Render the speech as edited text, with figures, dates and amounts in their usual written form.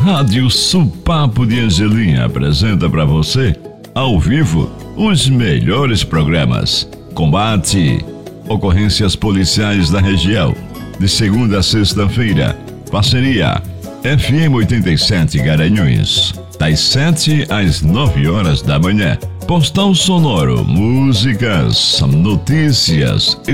Rádio Supapo de Angelim apresenta para você, ao vivo, os melhores programas. Combate, ocorrências policiais da região. De segunda a sexta-feira, parceria FM 87 Garanhuns. Das 7 às 9 horas da manhã. Postal sonoro, músicas, notícias